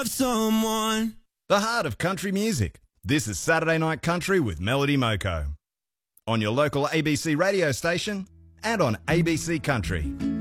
love someone. The heart of country music. This is Saturday Night Country with Melody Moko. On your local ABC radio station and on ABC Country.